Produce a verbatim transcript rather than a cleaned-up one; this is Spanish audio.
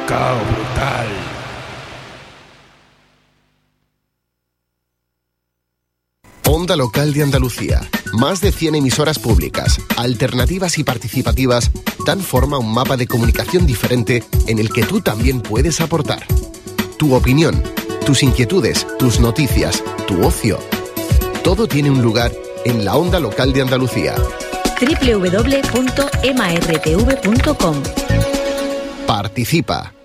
Cao brutal. Onda Local de Andalucía. Más de cien emisoras públicas, alternativas y participativas dan forma a un mapa de comunicación diferente en el que tú también puedes aportar. Tu opinión, tus inquietudes, tus noticias, tu ocio. Todo tiene un lugar en la Onda Local de Andalucía. doble u doble u doble u punto m r t v punto com. Participa.